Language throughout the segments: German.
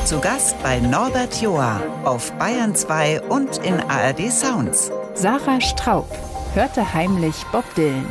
Zu Gast bei Norbert Joa auf Bayern 2 und in ARD Sounds. Sarah Straub hörte heimlich Bob Dylan.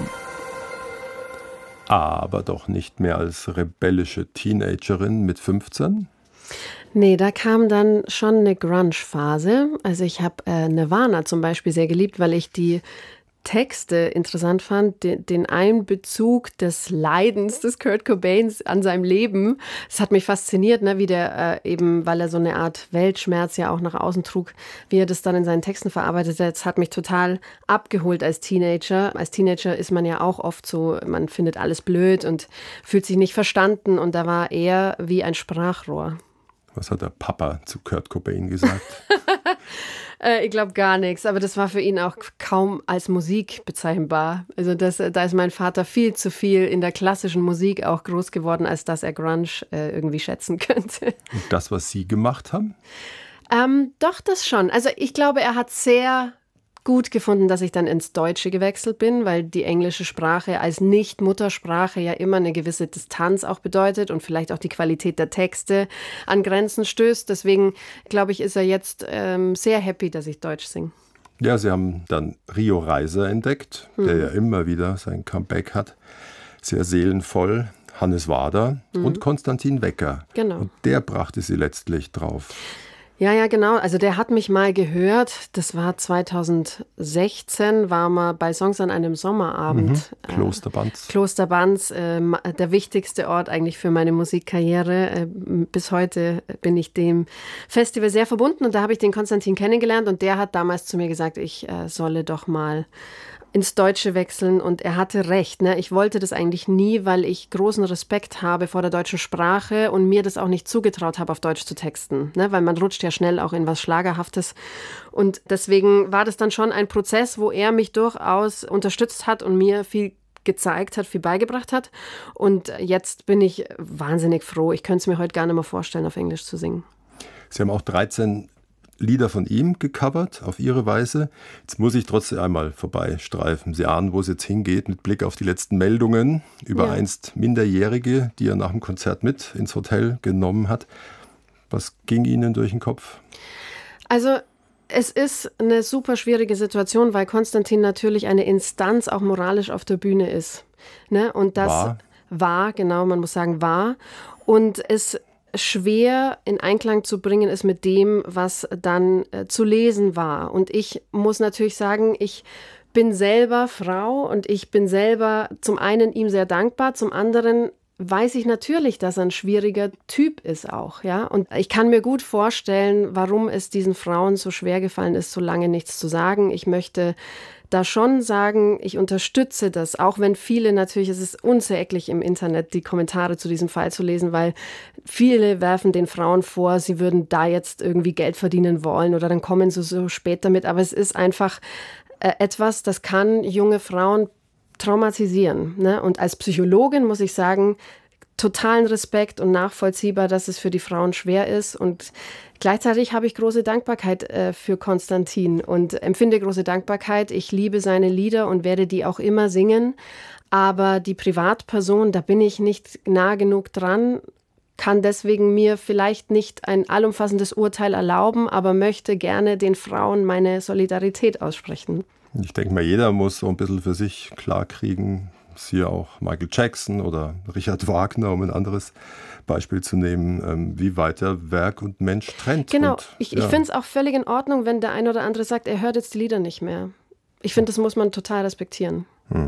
Aber doch nicht mehr als rebellische Teenagerin mit 15? Nee, da kam dann schon eine Grunge-Phase. Also ich habe Nirvana zum Beispiel sehr geliebt, weil ich die Texte interessant fand, den Einbezug des Leidens des Kurt Cobains an seinem Leben. Das hat mich fasziniert, ne, wie der eben, weil er so eine Art Weltschmerz ja auch nach außen trug, wie er das dann in seinen Texten verarbeitet hat. Das hat mich total abgeholt als Teenager. Als Teenager ist man ja auch oft so, man findet alles blöd und fühlt sich nicht verstanden und da war er wie ein Sprachrohr. Was hat der Papa zu Kurt Cobain gesagt? Ich glaube gar nichts, aber das war für ihn auch kaum als Musik bezeichnbar. Also da ist mein Vater viel zu viel in der klassischen Musik auch groß geworden, als dass er Grunge irgendwie schätzen könnte. Und das, was Sie gemacht haben? Doch, das schon. Also ich glaube, er hat sehr gut gefunden, dass ich dann ins Deutsche gewechselt bin, weil die englische Sprache als Nicht-Muttersprache ja immer eine gewisse Distanz auch bedeutet und vielleicht auch die Qualität der Texte an Grenzen stößt. Deswegen, glaube ich, ist er jetzt sehr happy, dass ich Deutsch singe. Ja, Sie haben dann Rio Reiser entdeckt, der ja immer wieder sein Comeback hat. Sehr seelenvoll. Hannes Wader und Konstantin Wecker. Genau. Und der brachte Sie letztlich drauf. Ja, genau. Also der hat mich mal gehört. Das war 2016, war mal bei Songs an einem Sommerabend. Klosterbanz. Klosterbanz, der wichtigste Ort eigentlich für meine Musikkarriere. Bis heute bin ich dem Festival sehr verbunden und da habe ich den Konstantin kennengelernt und der hat damals zu mir gesagt, ich solle doch mal ins Deutsche wechseln und er hatte recht. Ne? Ich wollte das eigentlich nie, weil ich großen Respekt habe vor der deutschen Sprache und mir das auch nicht zugetraut habe, auf Deutsch zu texten. Ne? Weil man rutscht ja schnell auch in was Schlagerhaftes. Und deswegen war das dann schon ein Prozess, wo er mich durchaus unterstützt hat und mir viel gezeigt hat, viel beigebracht hat. Und jetzt bin ich wahnsinnig froh. Ich könnte es mir heute gar nicht mehr vorstellen, auf Englisch zu singen. Sie haben auch 13 Lieder von ihm gecovert, auf ihre Weise. Jetzt muss ich trotzdem einmal vorbeistreifen. Sie ahnen, wo es jetzt hingeht, mit Blick auf die letzten Meldungen über einst Minderjährige, die er nach dem Konzert mit ins Hotel genommen hat. Was ging Ihnen durch den Kopf? Also es ist eine super schwierige Situation, weil Konstantin natürlich eine Instanz auch moralisch auf der Bühne ist. Ne? Und das war, genau, man muss sagen, war. Und es schwer in Einklang zu bringen ist mit dem, was dann zu lesen war. Und ich muss natürlich sagen, ich bin selber Frau und ich bin selber zum einen ihm sehr dankbar, zum anderen weiß ich natürlich, dass er ein schwieriger Typ ist auch, ja. Und ich kann mir gut vorstellen, warum es diesen Frauen so schwer gefallen ist, so lange nichts zu sagen. Ich möchte da schon sagen, ich unterstütze das, auch wenn viele natürlich, es ist unsäglich im Internet, die Kommentare zu diesem Fall zu lesen, weil viele werfen den Frauen vor, sie würden da jetzt irgendwie Geld verdienen wollen oder dann kommen sie so spät damit. Aber es ist einfach etwas, das kann junge Frauen traumatisieren. Ne? Und als Psychologin muss ich sagen, totalen Respekt und nachvollziehbar, dass es für die Frauen schwer ist. Und gleichzeitig habe ich große Dankbarkeit für Konstantin und empfinde große Dankbarkeit. Ich liebe seine Lieder und werde die auch immer singen. Aber die Privatperson, da bin ich nicht nah genug dran, kann deswegen mir vielleicht nicht ein allumfassendes Urteil erlauben, aber möchte gerne den Frauen meine Solidarität aussprechen. Ich denke mal, jeder muss so ein bisschen für sich klarkriegen, siehe auch Michael Jackson oder Richard Wagner, um ein anderes Beispiel zu nehmen, wie weit er Werk und Mensch trennt. Genau, und, ich finde es auch völlig in Ordnung, wenn der eine oder andere sagt, er hört jetzt die Lieder nicht mehr. Ich finde, das muss man total respektieren.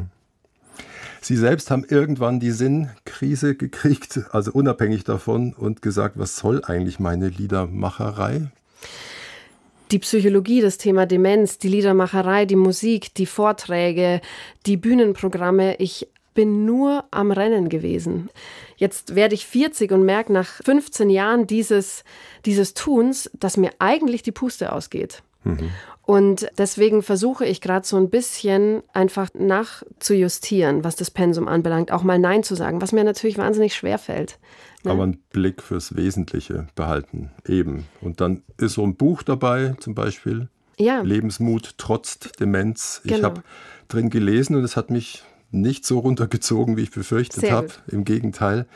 Sie selbst haben irgendwann die Sinnkrise gekriegt, also unabhängig davon, und gesagt, was soll eigentlich meine Liedermacherei? Die Psychologie, das Thema Demenz, die Liedermacherei, die Musik, die Vorträge, die Bühnenprogramme. Ich bin nur am Rennen gewesen. Jetzt werde ich 40 und merke nach 15 Jahren dieses Tuns, dass mir eigentlich die Puste ausgeht. Und deswegen versuche ich gerade so ein bisschen einfach nachzujustieren, was das Pensum anbelangt, auch mal Nein zu sagen, was mir natürlich wahnsinnig schwer fällt. Ne? Aber einen Blick fürs Wesentliche behalten, eben. Und dann ist so ein Buch dabei, zum Beispiel, Lebensmut trotz Demenz. Ich habe drin gelesen und es hat mich nicht so runtergezogen, wie ich befürchtet habe. Im Gegenteil.